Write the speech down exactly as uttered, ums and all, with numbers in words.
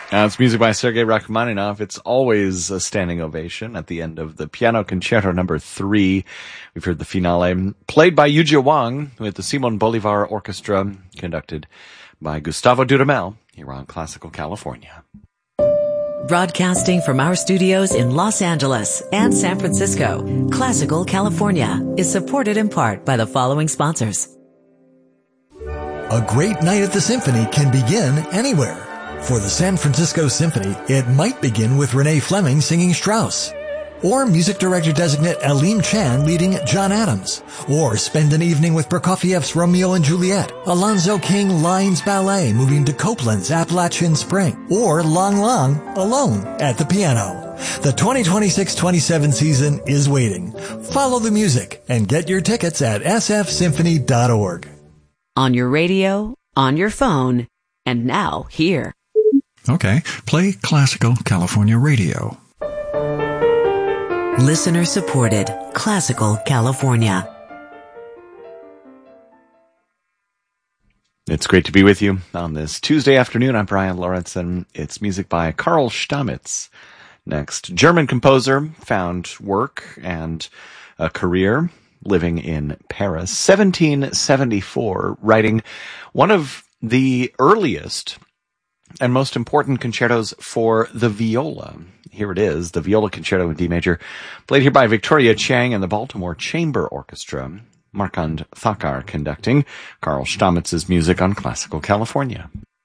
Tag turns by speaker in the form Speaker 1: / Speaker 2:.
Speaker 1: That's music by Sergei Rachmaninoff. It's always a standing ovation at the end of the Piano Concerto number three. We've heard the finale played by Yujia Wang with the Simon Bolivar Orchestra, conducted by Gustavo Dudamel here on Classical California.
Speaker 2: Broadcasting from our studios in Los Angeles and San Francisco, Classical California is supported in part by the following sponsors.
Speaker 3: A great night at the Symphony can begin anywhere. For the San Francisco Symphony, it might begin with Renee Fleming singing Strauss, or music director designate Aleem Chan leading John Adams, or spend an evening with Prokofiev's Romeo and Juliet, Alonzo King Lines Ballet moving to Copeland's Appalachian Spring, or Lang Lang alone at the piano. The twenty twenty-six twenty-seven season is waiting. Follow the music and get your tickets at s f symphony dot org.
Speaker 2: On your radio, on your phone, and now here.
Speaker 4: Okay, play Classical California Radio.
Speaker 2: Listener supported Classical California.
Speaker 1: It's great to be with you on this Tuesday afternoon. I'm Brian Lawrence, and it's music by Karl Stamitz. Next, German composer, found work and a career living in Paris. seventeen seventy-four, writing one of the earliest and most important concertos for the viola. Here it is, the Viola Concerto in D major, played here by Victoria Chang and the Baltimore Chamber Orchestra. Markand Thakkar conducting. Karl Stamitz's music on Classical California.